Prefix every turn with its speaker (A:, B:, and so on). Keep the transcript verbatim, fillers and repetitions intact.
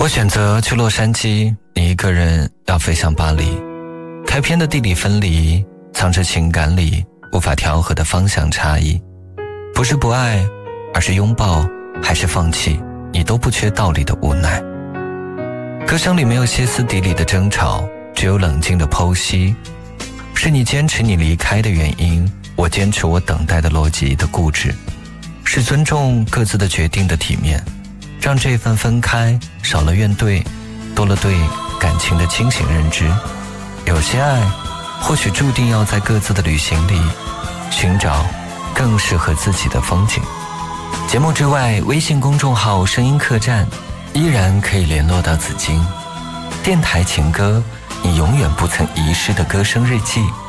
A: 我选择去洛杉矶，你一个人要飞向巴黎。开篇的地理分离，藏着情感里无法调和的方向差异。不是不爱，而是拥抱还是放弃，你都不缺道理的无奈。歌声里没有歇斯底里的争吵，只有冷静的剖析。是你坚持你离开的原因，我坚持我等待的逻辑的固执。是尊重各自的决定的体面，让这份分开少了怨怼，多了对感情的清醒认知。有些爱或许注定要在各自的旅行里寻找更适合自己的风景。节目之外，微信公众号声音客栈依然可以联络到紫金。电台情歌，你永远不曾遗失的歌声日记。